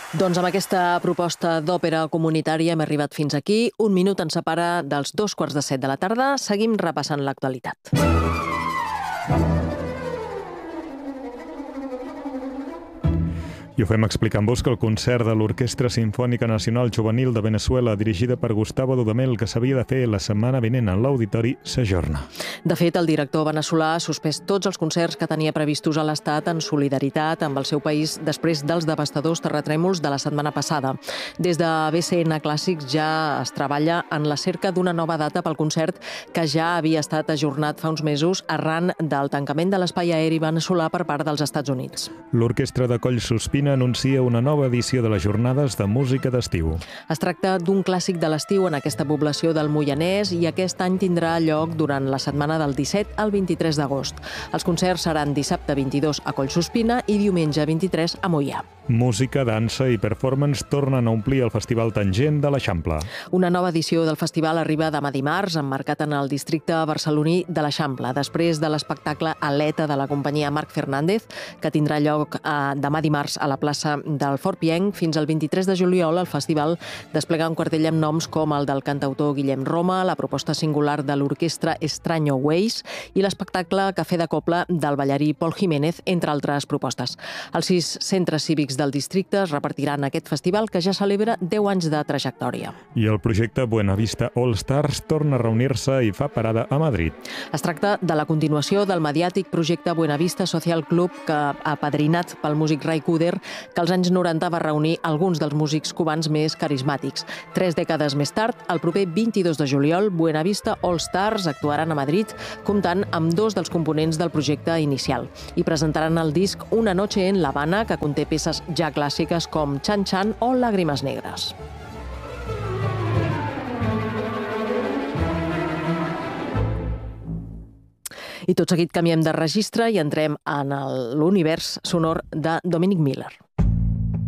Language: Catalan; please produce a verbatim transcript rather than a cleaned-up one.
Doncs amb aquesta proposta d'òpera comunitària hem arribat fins aquí. Un minut ens separa dels dos quarts de set de la tarda. Seguim repassant l'actualitat. I ho fem explicant-vos que el concert de l'Orquestra Simfònica Nacional Juvenil de Veneçuela, dirigida per Gustavo Dudamel, que s'havia de fer la setmana vinent en l'auditori, s'ajorna. De fet, el director veneçolà ha suspès tots els concerts que tenia previstos a l'Estat en solidaritat amb el seu país després dels devastadors terratrèmols de la setmana passada. Des de B C N Clàssics ja es treballa en la cerca d'una nova data pel concert que ja havia estat ajornat fa uns mesos arran del tancament de l'espai aeri veneçolà per part dels Estats Units. L'Orquestra de Collsospina anuncia una nova edició de les Jornades de Música d'Estiu. Es tracta d'un clàssic de l'estiu en aquesta població del Moianès i aquest any tindrà lloc durant la setmana del disset al vint-i-tres d'agost. Els concerts seran dissabte vint-i-dos a Collsospina i diumenge vint-i-tres a Moià. Música, dansa i performance tornen a omplir el Festival Tangent de l'Eixample. Una nova edició del festival arriba demà dimarts, emmarcat en el districte barceloní de l'Eixample, després de l'espectacle Aleta de la companyia Marc Fernández, que tindrà lloc eh, demà dimarts a la plaça del Fort Pienc. Fins al vint-i-tres de juliol el festival desplega un cartell amb noms com el del cantautor Guillem Roma, la proposta singular de l'orquestra Estranyo Ways i l'espectacle Cafè de Copla del ballarí Pol Jiménez, entre altres propostes. Els sis centres cívics del districte es repartiran aquest festival que ja celebra deu anys de trajectòria. I el projecte Buenavista All Stars torna a reunir-se i fa parada a Madrid. Es tracta de la continuació del mediàtic projecte Buenavista Social Club, que apadrinat pel músic Ray Cooder, que als anys noranta va reunir alguns dels músics cubans més carismàtics. Tres dècades més tard, el proper vint-i-dos de juliol, Buenavista All Stars actuaran a Madrid, comptant amb dos dels components del projecte inicial. I presentaran el disc Una noche en La Habana, que conté peces ja clàssiques com Chan Chan o Lágrimas Negras. I tot seguit canviem de registre i entrem en l'univers sonor de Dominic Miller.